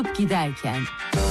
giderken.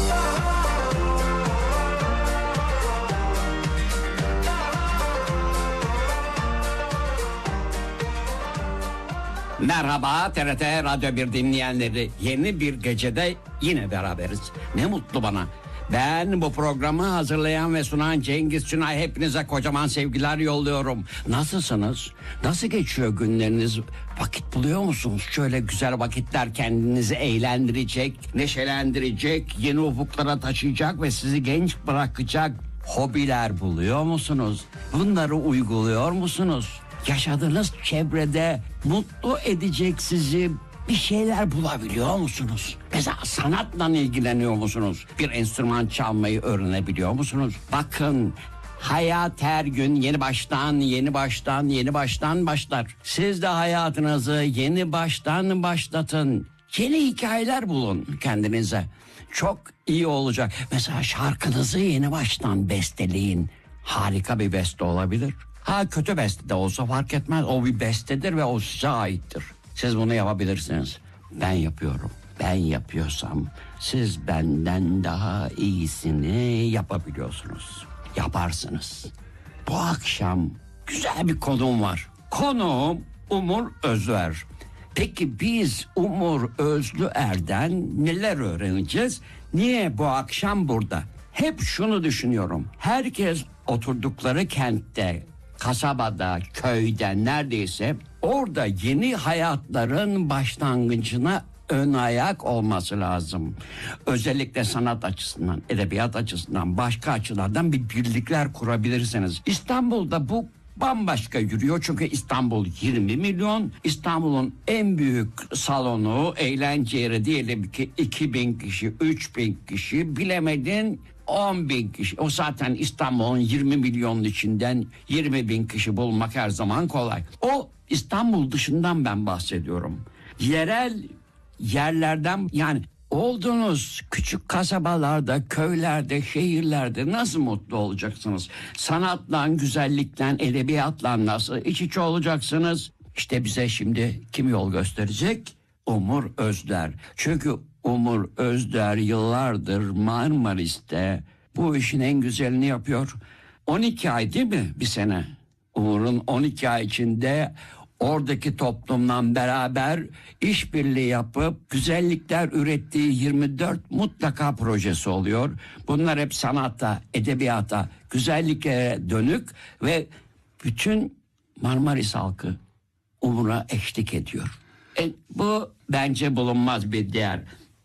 Merhaba TRT Radyo 1 dinleyenleri. Yeni bir gecede yine beraberiz. Ne mutlu bana. Ben bu programı hazırlayan ve sunan Cengiz Sunay, hepinize kocaman sevgiler yolluyorum. Nasılsınız? Nasıl geçiyor günleriniz? Vakit buluyor musunuz? Şöyle güzel vakitler kendinizi eğlendirecek, neşelendirecek, yeni ufuklara taşıyacak ve sizi genç bırakacak hobiler buluyor musunuz? Bunları uyguluyor musunuz? Yaşadığınız çevrede mutlu edecek sizi bir şeyler bulabiliyor musunuz? Mesela sanatla ilgileniyor musunuz? Bir enstrüman çalmayı öğrenebiliyor musunuz? Bakın, hayat her gün yeni baştan başlar. Siz de hayatınızı yeni baştan başlatın. Yeni hikayeler bulun kendinize. Çok iyi olacak. Mesela şarkınızı yeni baştan besteleyin. Harika bir beste olabilir. Kötü beste de olsa fark etmez. O bir bestedir ve o size aittir. Siz bunu yapabilirsiniz. Ben yapıyorum. Ben yapıyorsam siz benden daha iyisini yapabiliyorsunuz. Yaparsınız. Bu akşam güzel bir konuğum var. Konuğum Umur Özler. Peki biz Umur Özlüer'den neler öğreneceğiz? Niye bu akşam burada? Hep şunu düşünüyorum. Herkes oturdukları kentte, kasabada, köyde, neredeyse orada yeni hayatların başlangıcına ön ayak olması lazım. Özellikle sanat açısından, edebiyat açısından, başka açılardan bir birlikler kurabilirsiniz. İstanbul'da bu bambaşka yürüyor çünkü İstanbul 20 milyon. İstanbul'un en büyük salonu, eğlence yeri diyelim ki 2000 kişi, 3000 kişi, bilemedin 10.000 kişi. O zaten İstanbul'un 20 milyonun içinden 20.000 kişi bulmak her zaman kolay. O İstanbul dışından ben bahsediyorum. Yerel yerlerden, yani olduğunuz küçük kasabalarda, köylerde, şehirlerde nasıl mutlu olacaksınız? Sanatla, güzellikle, edebiyatla nasıl iç içe olacaksınız? İşte bize şimdi kim yol gösterecek? Umur Özler. Çünkü Umur Özler yıllardır Marmaris'te bu işin en güzelini yapıyor. 12 ay değil mi bir sene? Umur'un 12 ay içinde oradaki toplumla beraber işbirliği yapıp güzellikler ürettiği 24 mutlaka projesi oluyor. Bunlar hep sanata, edebiyata, güzelliklere dönük ve bütün Marmaris halkı Umur'a eşlik ediyor. Bu bence bulunmaz bir değer.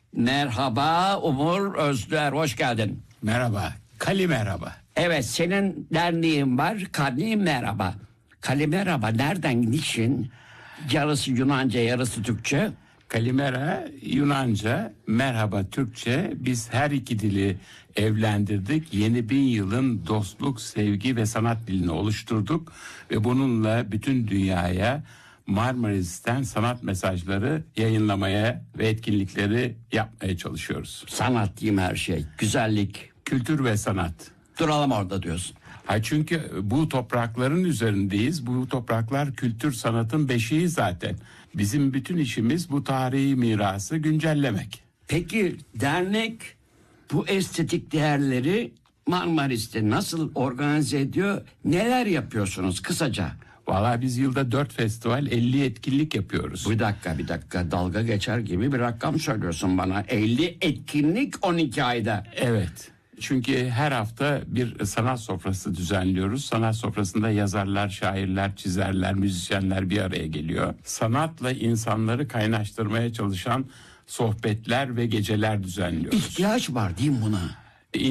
Merhaba Umur Özler, hoş geldin. Merhaba, Kali merhaba. Evet, senin derneğin var, Kali merhaba. Kalimera nereden, niçin? Yarısı Yunanca, yarısı Türkçe. Kalimera Yunanca, merhaba Türkçe. Biz her iki dili evlendirdik. Yeni 1000 yılın dostluk, sevgi ve sanat dilini oluşturduk. Ve bununla bütün dünyaya Marmaris'ten sanat mesajları yayınlamaya ve etkinlikleri yapmaya çalışıyoruz. Sanat diyeyim, her şey, güzellik. Kültür ve sanat. Duralım orada diyorsun. Çünkü bu toprakların üzerindeyiz. Bu topraklar kültür sanatın beşiği zaten. Bizim bütün işimiz bu tarihi mirası güncellemek. Peki dernek bu estetik değerleri Marmaris'te nasıl organize ediyor? Neler yapıyorsunuz kısaca? Vallahi biz yılda 4 festival, 50 etkinlik yapıyoruz. Bir dakika, dalga geçer gibi bir rakam söylüyorsun bana. 50 etkinlik 12 ayda. Evet. Çünkü her hafta bir sanat sofrası düzenliyoruz. Sanat sofrasında yazarlar, şairler, çizerler, müzisyenler bir araya geliyor. Sanatla insanları kaynaştırmaya çalışan sohbetler ve geceler düzenliyoruz. İhtiyaç var değil mi buna?